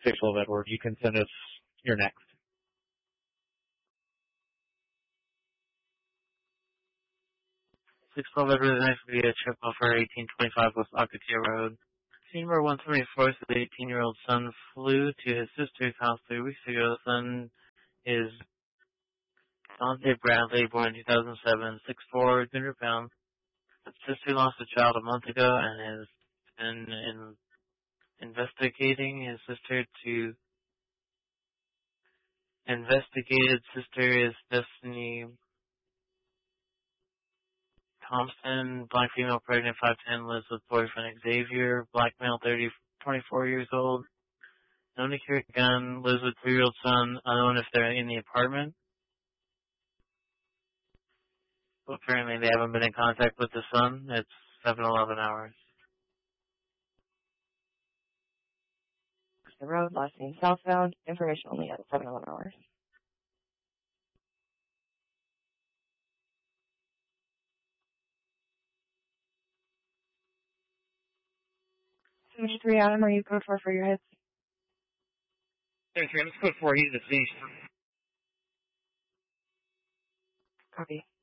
612 Edward. You can send us your next. 612 Edward, the next will be a trip offer 1825 West Ocotillo Road. Scene number 174 is the 18-year-old son flew to his sister's house 3 weeks ago. The son is Dante Bradley, born in 2007, 6'4", 200 pounds. His sister lost a child a month ago and has been investigating his sister to... Investigated sister is Destiny Thompson, black female, pregnant, 5'10", lives with boyfriend Xavier, black male, 24 years old. Known to carry a gun, lives with 3-year-old son, unknown if they're in the apartment. But apparently they haven't been in contact with the son. It's 7-11 hours. The road, last name southbound, information only at 7-11 hours. Three Adam, are you code 4 for your hits? 33, I'm just code 4, he's deceased. Copy.